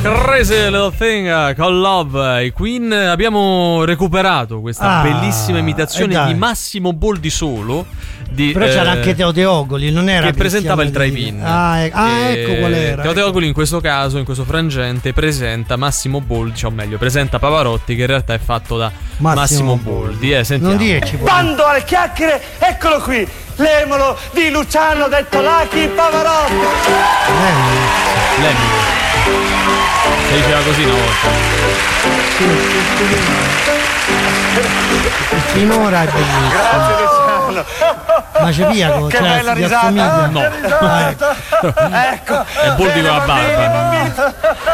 Crazy Little Thing con Love. I Queen. Abbiamo recuperato questa bellissima imitazione di Massimo Boldi solo. Però c'era anche Teo Teocoli, non era che presentava il drive-in. Ecco qual era. Teo Teocoli in questo caso, in questo frangente, presenta Massimo Boldi, o meglio, presenta Pavarotti, che in realtà è fatto da Massimo Boldi. Sentiamo. Non dirci. Bando alle chiacchiere, eccolo qui, l'emolo di Luciano detto Lucky Pavarotti. Lemmy. Si diceva così una volta. Finora è bellissimo. Grazie Luciano. Ma c'è Piaco, che bella risata. No. Ecco. È Boldi con la barba.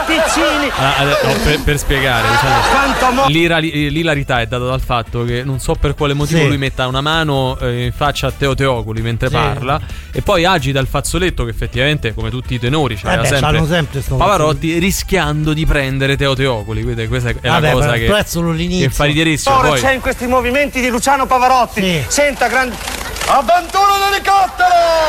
Piccini. Per spiegare, diciamo, l'ilarità è data dal fatto che non so per quale motivo lui metta una mano in faccia a Teo Teocoli mentre parla e poi agita il fazzoletto, che effettivamente, come tutti i tenori, c'era sempre Pavarotti, rischiando di prendere Teo Teocoli. Quindi questa è la cosa che fa riderissimo. Ora c'è in questi movimenti di Luciano Pavarotti. Senta, grande. Avventura l'elicottero!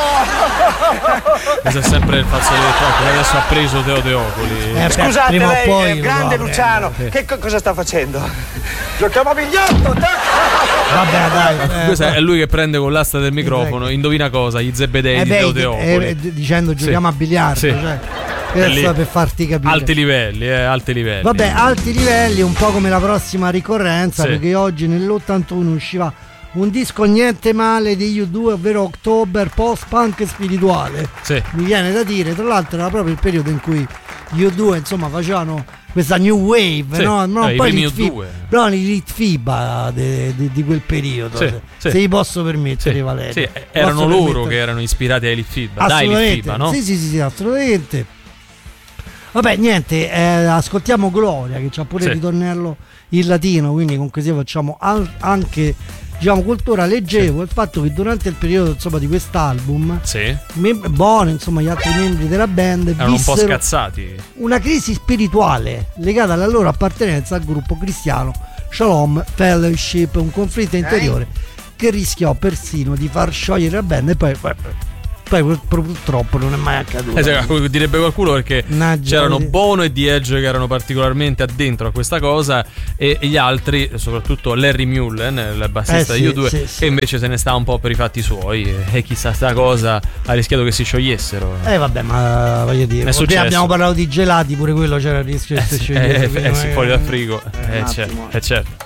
Questo è sempre il fazzoletto che adesso ha preso Teo Teocoli. Scusate, lei è il grande Luciano. Che cosa sta facendo? Giochiamo a biliardo! Vabbè, dai. Questo è lui che prende con l'asta del microfono. Indovina cosa? Gli zebedei di Teo Teocoli. Dicendo giochiamo a biliardo. Cioè, per farti capire. Alti livelli. Vabbè, alti livelli, un po' come la prossima ricorrenza, perché oggi nell'81 usciva un disco niente male di U2, ovvero October, post-punk spirituale. Mi viene da dire, tra l'altro era proprio il periodo in cui U2 insomma facevano questa new wave, no? Poi l'Elite FIBA di quel periodo, se gli posso permettere, Valerio. Erano loro che erano ispirati a Elite FIBA. Assolutamente. Elite FIBA, no? Sì, assolutamente. Vabbè, niente, ascoltiamo Gloria, che c'ha pure il ritornello in latino, quindi con così facciamo anche, diciamo, cultura. Leggevo il fatto che durante il periodo, insomma, di quest'album Bono, insomma, gli altri membri della band erano un po' scazzati, una crisi spirituale legata alla loro appartenenza al gruppo cristiano Shalom Fellowship, un conflitto interiore che rischiò persino di far sciogliere la band, e poi purtroppo non è mai accaduto. Direbbe qualcuno, perché c'erano Bono e The Edge che erano particolarmente addentro a questa cosa, e gli altri, soprattutto Larry Mullen, il bassista di U2, che invece se ne sta un po' per i fatti suoi, e chissà, sta cosa ha rischiato che si sciogliessero. Vabbè, ma voglio dire, abbiamo parlato di gelati, pure quello c'era il rischio che si sciogliesse. Fuori dal frigo, certo.